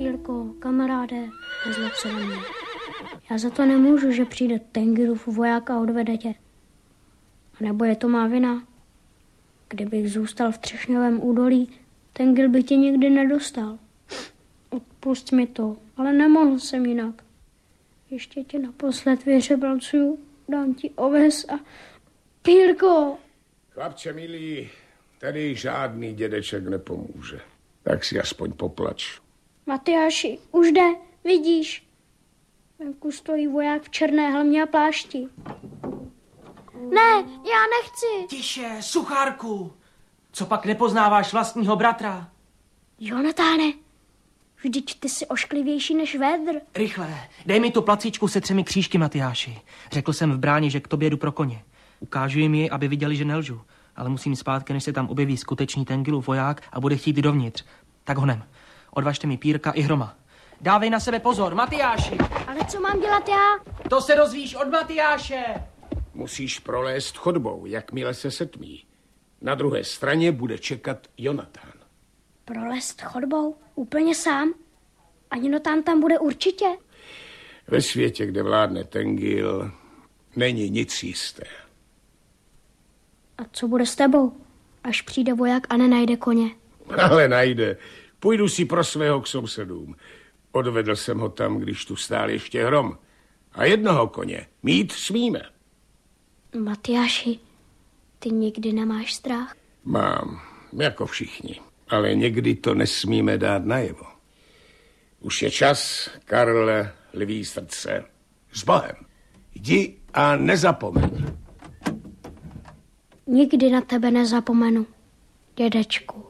Pírko, kamaráde, nezlob se na mě. Já za to nemůžu, že přijde Tengilův voják a odvede tě. A nebo je to má vina? Kdybych zůstal v Třešňovém údolí, Tengil by tě nikdy nedostal. Odpusť mi to, ale nemohl jsem jinak. Ještě tě naposled vyřebalcuju, dám ti oves a... Pírko! Chlapče milý, tady žádný dědeček nepomůže. Tak si aspoň poplač. Matyáši, už jde, vidíš? Venku stojí voják v černé helmě a plášti. Ne, já nechci. Tiše, suchárku. Co pak nepoznáváš vlastního bratra? Jonatáne, vždyť ty jsi ošklivější než védr. Rychle, dej mi tu placíčku se 3 křížky, Matyáši. Řekl jsem v bráně, že k tobě jdu pro koně. Ukážu jim ji, aby viděli, že nelžu. Ale musím zpátky, než se tam objeví skutečný Tengilův voják a bude chtít dovnitř. Tak honem. Odvažte mi Pírka i Hroma. Dávej na sebe pozor, Matyáši. Ale co mám dělat já? To se dozvíš od Matyáše. Musíš prolézt chodbou, jakmile se setmí. Na druhé straně bude čekat Jonatán. Prolézt chodbou? Úplně sám? A Jonatán tam bude určitě? Ve světě, kde vládne Tengil, není nic jisté. A co bude s tebou, až přijde voják a nenajde koně? Ale najde. Půjdu si pro svého k sousedům. Odvedl jsem ho tam, když tu stál ještě Hrom. A jednoho koně mít smíme. Matyáši, ty nikdy nemáš strach? Mám, jako všichni. Ale někdy to nesmíme dát najevo. Už je čas, Karle, lví srdce. S Bohem. Jdi a nezapomeň. Nikdy na tebe nezapomenu, dědečku.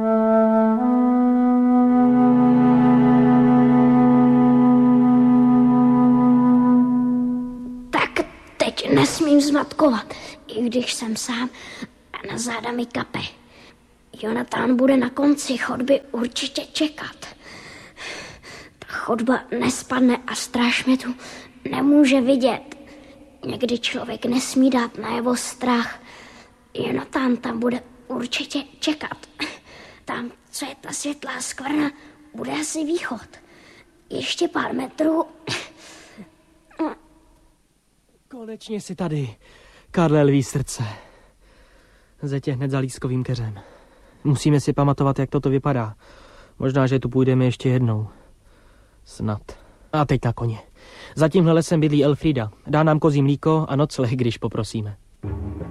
Tak teď nesmím zmatkovat, i když jsem sám a na záda mi kape. Jonatán bude na konci chodby určitě čekat. Ta chodba nespadne a stráž mě tu nemůže vidět. Někdy člověk nesmí dát najevo strach. Jonatán tam bude určitě čekat. Tam, co je ta světlá skvrna, bude asi východ. Ještě pár metrů. Konečně jsi tady, Karle lví srdce. Zetě hned za lískovým keřem. Musíme si pamatovat, jak toto vypadá. Možná, že tu půjdeme ještě jednou. Snad. A teď na koně. Za tímhle lesem bydlí Elfrida. Dá nám kozí mlíko a nocleh, když poprosíme.